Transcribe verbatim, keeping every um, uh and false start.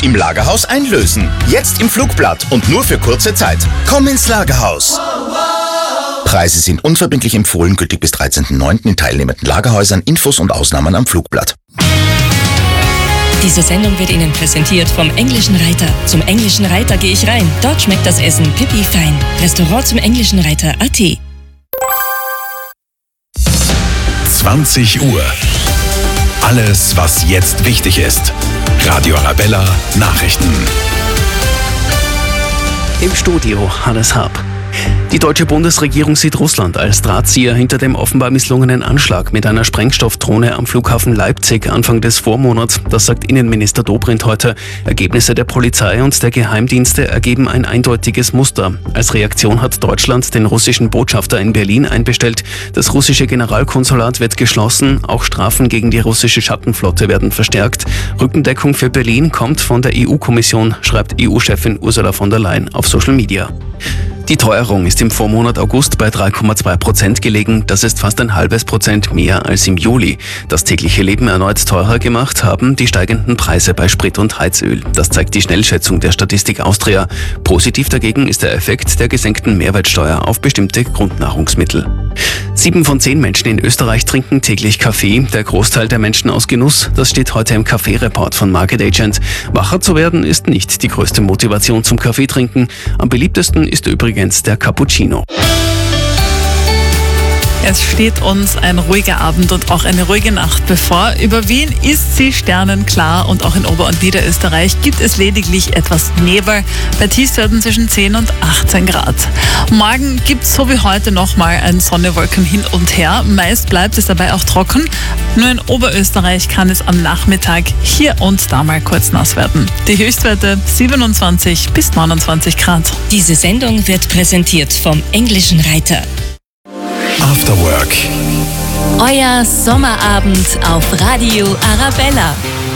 und im Lagerhaus einlösen. Jetzt im Flugblatt und nur für kurze Zeit. Komm ins Lagerhaus. Preise sind unverbindlich empfohlen, gültig bis dreizehnten neunten in teilnehmenden Lagerhäusern. Infos und Ausnahmen am Flugblatt. Diese Sendung wird Ihnen präsentiert vom Englischen Reiter. Zum Englischen Reiter gehe ich rein. Dort schmeckt das Essen pipi fein. Restaurant zum Englischen Reiter punkt at. zwanzig Uhr. Alles, was jetzt wichtig ist. Radio Arabella Nachrichten. Im Studio Hannes Hab. Die deutsche Bundesregierung sieht Russland als Drahtzieher hinter dem offenbar misslungenen Anschlag mit einer Sprengstoffdrohne am Flughafen Leipzig Anfang des Vormonats. Das sagt Innenminister Dobrindt heute. Ergebnisse der Polizei und der Geheimdienste ergeben ein eindeutiges Muster. Als Reaktion hat Deutschland den russischen Botschafter in Berlin einbestellt. Das russische Generalkonsulat wird geschlossen. Auch Strafen gegen die russische Schattenflotte werden verstärkt. Rückendeckung für Berlin kommt von der E U-Kommission, schreibt E U-Chefin Ursula von der Leyen auf Social Media. Die Teuerung ist im Vormonat August bei drei Komma zwei Prozent gelegen. Das ist fast ein halbes Prozent mehr als im Juli. Das tägliche Leben erneut teurer gemacht haben die steigenden Preise bei Sprit und Heizöl. Das zeigt die Schnellschätzung der Statistik Austria. Positiv dagegen ist der Effekt der gesenkten Mehrwertsteuer auf bestimmte Grundnahrungsmittel. Sieben von zehn Menschen in Österreich trinken täglich Kaffee. Der Großteil der Menschen aus Genuss. Das steht heute im Kaffee-Report von Market Agent. Wacher zu werden ist nicht die größte Motivation zum Kaffeetrinken. Am beliebtesten ist übrigens der Cappuccino. Es steht uns ein ruhiger Abend und auch eine ruhige Nacht bevor. Über Wien ist sie sternenklar und auch in Ober- und Niederösterreich gibt es lediglich etwas Nebel bei Tiefstwerten zwischen zehn und achtzehn Grad. Morgen gibt es so wie heute nochmal ein Sonne-Wolken hin und her. Meist bleibt es dabei auch trocken. Nur in Oberösterreich kann es am Nachmittag hier und da mal kurz nass werden. Die Höchstwerte siebenundzwanzig bis neunundzwanzig Grad. Diese Sendung wird präsentiert vom Englischen Reiter. After Work. Euer Sommerabend auf Radio Arabella.